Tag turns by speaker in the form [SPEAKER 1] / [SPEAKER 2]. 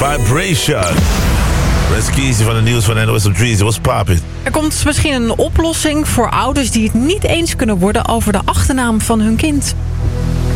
[SPEAKER 1] Vibration. Reskeezy van het nieuws van NOS op 3. What's poppin'?
[SPEAKER 2] Er komt misschien een oplossing voor ouders die het niet eens kunnen worden over de achternaam van hun kind.